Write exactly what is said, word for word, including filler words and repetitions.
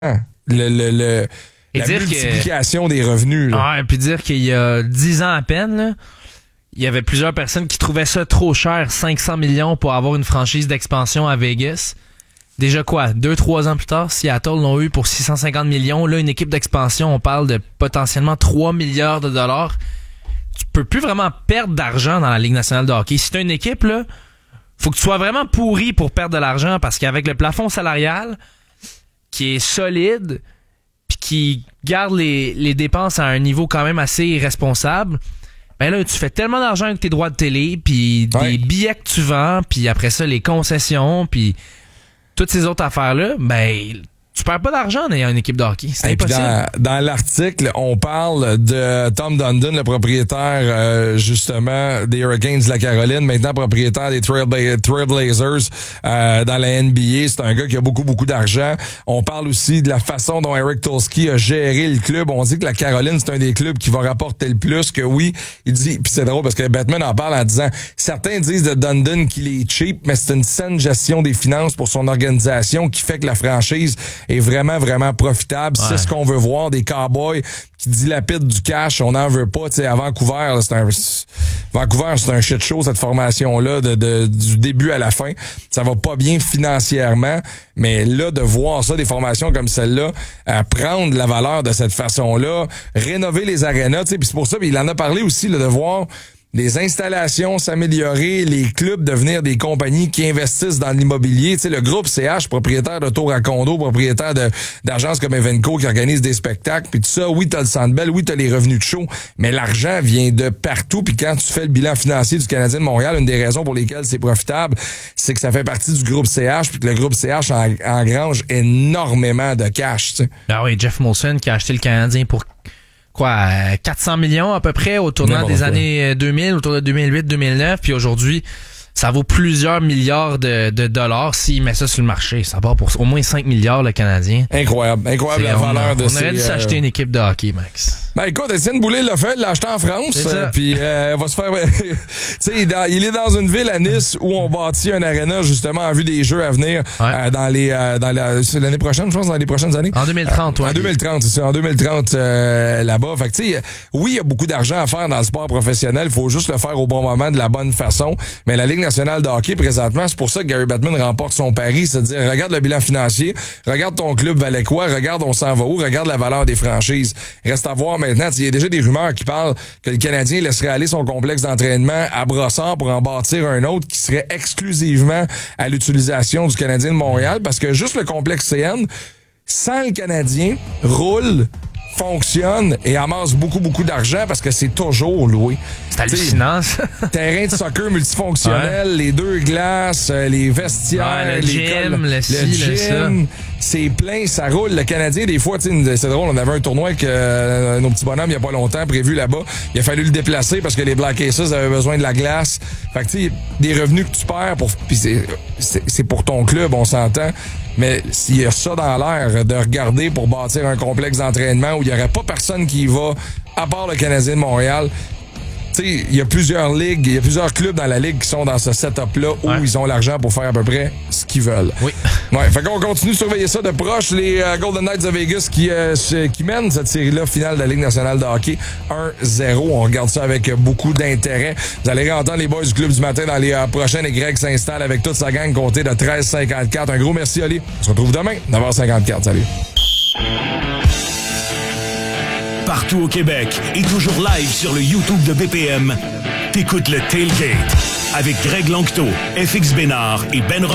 le, le, le Et la dire multiplication que, des revenus. Là. Ouais, puis dire qu'il y a dix ans à peine, là, il y avait plusieurs personnes qui trouvaient ça trop cher, cinq cents millions pour avoir une franchise d'expansion à Vegas. Déjà quoi, deux, trois ans plus tard, Seattle l'ont eu pour six cent cinquante millions. Là, une équipe d'expansion, on parle de potentiellement trois milliards de dollars. Tu peux plus vraiment perdre d'argent dans la Ligue nationale de hockey. Si t'as une équipe, là, faut que tu sois vraiment pourri pour perdre de l'argent parce qu'avec le plafond salarial qui est solide puis qui garde les, les dépenses à un niveau quand même assez responsable, ben là, tu fais tellement d'argent avec tes droits de télé puis ouais. des billets que tu vends puis après ça, les concessions puis toutes ces autres affaires-là, ben, tu perds pas d'argent en ayant une équipe de hockey. C'est Et impossible. Dans, dans l'article, on parle de Tom Dundon, le propriétaire, euh, justement, des Hurricanes de la Caroline, maintenant propriétaire des Trailbla- Trailblazers euh, dans la N B A. C'est un gars qui a beaucoup, beaucoup d'argent. On parle aussi de la façon dont Eric Tulsky a géré le club. On dit que la Caroline, c'est un des clubs qui va rapporter le plus, que oui, il dit, puis c'est drôle parce que Batman en parle en disant, certains disent de Dundon qu'il est cheap, mais c'est une saine gestion des finances pour son organisation qui fait que la franchise est vraiment, vraiment profitable. Ouais. C'est ce qu'on veut voir, des Cowboys qui dilapident du cash. On n'en veut pas. Tu sais, à Vancouver, là, c'est un Vancouver, c'est un shit show, cette formation-là, de, de, du début à la fin. Ça va pas bien financièrement, mais là, de voir ça, des formations comme celle-là, à prendre la valeur de cette façon-là, rénover les arénas, tu sais, puis c'est pour ça, il en a parlé aussi, là, de voir les installations s'améliorer, les clubs devenir des compagnies qui investissent dans l'immobilier. Tu sais, le groupe C H, propriétaire de tours à condo, propriétaire de, d'agences comme Evenco qui organisent des spectacles, puis tout ça, oui, t'as le Centre Bell, oui, t'as les revenus de show, mais l'argent vient de partout, puis quand tu fais le bilan financier du Canadien de Montréal, une des raisons pour lesquelles c'est profitable, c'est que ça fait partie du groupe C H, puis que le groupe C H en, engrange énormément de cash, tu sais. Ah oui, Jeff Molson qui a acheté le Canadien pour quoi, quatre cents millions à peu près au tournant des années deux mille, autour de deux mille huit deux mille neuf, puis aujourd'hui, ça vaut plusieurs milliards de, de dollars s'il met ça sur le marché. Ça part pour au moins cinq milliards le Canadien. Incroyable, incroyable la valeur de on ces... On aurait dû euh... s'acheter une équipe de hockey, Max. Ben écoute, Étienne Boulay l'a fait, l'a acheté en France, euh, puis euh, va se faire... tu sais, il, il est dans une ville à Nice où on bâtit un aréna justement en vue des Jeux à venir ouais. euh, dans les euh, dans la, c'est l'année prochaine, je pense, dans les prochaines années. En deux mille trente, euh, ouais. En deux mille trente, c'est ça, en deux mille trente euh, là-bas. Fait que tu sais, oui, il y a beaucoup d'argent à faire dans le sport professionnel, il faut juste le faire au bon moment, de la bonne façon. Mais la Ligue nationale de hockey, présentement, c'est pour ça que Gary Bettman remporte son pari, c'est-à-dire, regarde le bilan financier, regarde ton club valaicois, regarde on s'en va où, regarde la valeur des franchises. Reste à voir maintenant, il y a déjà des rumeurs qui parlent que le Canadien laisserait aller son complexe d'entraînement à Brossard pour en bâtir un autre qui serait exclusivement à l'utilisation du Canadien de Montréal, parce que juste le complexe C N, sans le Canadien, roule, fonctionne et amasse beaucoup, beaucoup d'argent parce que c'est toujours loué. C'est hallucinant, ça. Terrain de soccer multifonctionnel, ouais. Les deux glaces, les vestiaires, ouais, le les gym, cols, le, le ci, gym. C'est plein, ça roule. Le Canadien, des fois, c'est drôle, on avait un tournoi avec euh, nos petits bonhommes il y a pas longtemps, prévu là-bas. Il a fallu le déplacer parce que les Black Aces avaient besoin de la glace. Fait que tu sais, des revenus que tu perds, pour, pis c'est, c'est, c'est pour ton club, on s'entend. Mais s'il y a ça dans l'air, de regarder pour bâtir un complexe d'entraînement où il y aurait pas personne qui y va, à part le Canadien de Montréal. Tu sais, il y a plusieurs ligues, il y a plusieurs clubs dans la ligue qui sont dans ce setup-là où ouais. ils ont l'argent pour faire à peu près ce qu'ils veulent. Oui. Ouais, fait qu'on continue de surveiller ça de proche. Les euh, Golden Knights de Vegas qui, euh, qui mènent cette série-là finale de la Ligue nationale de hockey un zéro. On regarde ça avec beaucoup d'intérêt. Vous allez entendre les boys du club du matin dans les euh, prochaines et Greg s'installe avec toute sa gang comptée de treize cinquante-quatre. Un gros merci, Oli. On se retrouve demain, neuf heures cinquante-quatre. Salut. Partout au Québec et toujours live sur le YouTube de B P M, t'écoutes le Tailgate avec Greg Lanctot, F X Bénard et Ben